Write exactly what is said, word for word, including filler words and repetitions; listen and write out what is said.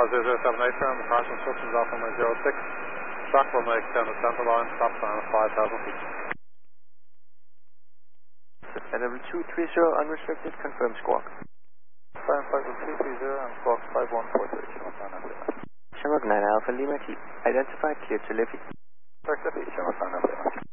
Tower zero zero seven eight, and the price instructions are from my zero six. Track runway extend the center line, stop sign at five thousand feet. L W two three zero unrestricted, confirm squawk. Sign five two three zero and squawk five one four three, Shamrock nine Alpha. Shamrock nine Alpha Lima Key, identified, cleared to Liffey. Correct, Liffey, Shamrock nine Alpha.